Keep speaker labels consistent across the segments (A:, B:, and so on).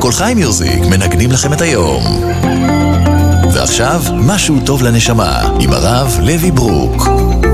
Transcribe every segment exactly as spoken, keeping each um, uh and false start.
A: כל חי מיוזיק מנגנים לכם את היום. ועכשיו, משהו טוב לנשמה, עם הרב לוי ברוק.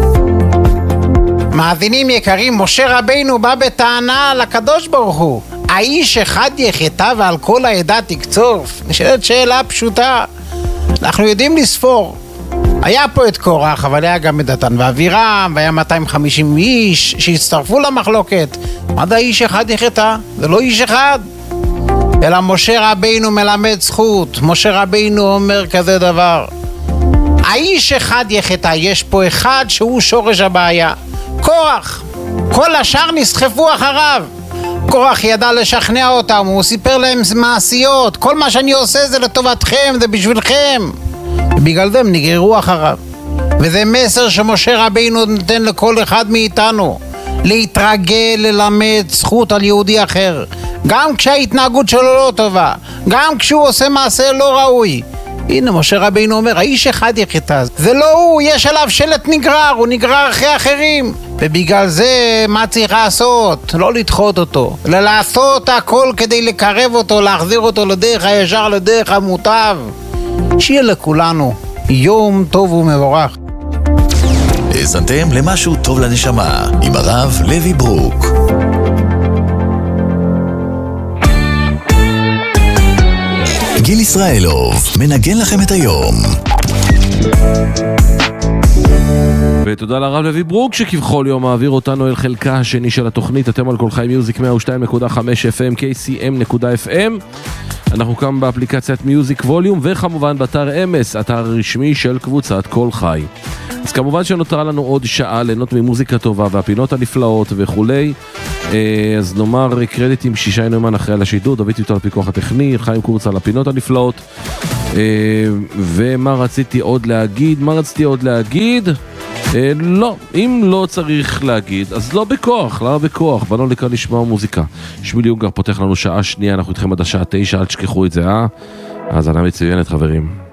B: מאזינים יקרים, משה רבינו בא בטענה לקדוש ברוך הוא. האיש אחד יחטא ועל כל העדה תקצוף? נשאלת שאלה פשוטה. אנחנו יודעים לספור. היה פה את קורח, אבל היה גם את דתן ואבירם, והיה מאתיים וחמישים איש שהצטרפו למחלוקת. מה זה איש אחד יחטא? זה לא איש אחד. אלא משה רבינו מלמד זכות. משה רבינו אומר כזה דבר. האיש אחד יחטא, יש פה אחד שהוא שורש הבעיה. קורח. כל השאר נסחפו אחריו. קורח ידע לשכנע אותם, הוא סיפר להם מעשיות. כל מה שאני עושה זה לטובתכם, זה בשבילכם. ובגלל זה הם נגררו אחריו. וזה מסר שמשה רבינו נותן לכל אחד מאיתנו. להתרגל, ללמד זכות על יהודי אחר. גם כשההתנהגות שלו לא טובה. גם כשהוא עושה מעשה לא ראוי. הנה משה רבינו אומר, האיש אחד יחטא. זה לא הוא, יש עליו שלט נגרר, הוא נגרר אחרי אחרים. ובגלל זה מה צריך לעשות? לא לדחות אותו, אלא לעשות הכל כדי לקרב אותו, להחזיר אותו לדרך הישר, לדרך המוטב. שיהיה לכולנו יום טוב ומבורך.
A: האזנתם למשהו טוב לנשמה, עם הרב לוי ברוק. גיל ישראלוב מנגן לכם את היום.
C: ותודה לרב לוי ברוק שכבכל יום מעביר אותנו אל חלקה השני של התוכנית. אתם על כל חי מיוזיק מאה ושתיים נקודה חמש אף אם, קיי סי אם נקודה אף אם. אנחנו כאן באפליקציית מיוזיק ווליום, וכמובן באתר אמס, אתר הרשמי של קבוצת כל חי. אז כמובן שנותרה לנו עוד שעה ליהנות ממוזיקה טובה והפינות הנפלאות וכולי. אז נאמר קרדיטים שישה נאמן אחרי על השידור, דוד איתו על הפיקוח הטכני, חיים קורץ על הפינות הנפלאות. ומה רציתי עוד להגיד? מה רציתי עוד להגיד? לא, אם לא צריך להגיד, אז לא בכוח, למה בכוח? באנו לכאן לשמוע מוזיקה. שמילי יונגר פותח לנו שעה שנייה, אנחנו איתכם עד השעה תשע, אל תשכחו את זה, אה? אז אני מצוינת, חברים.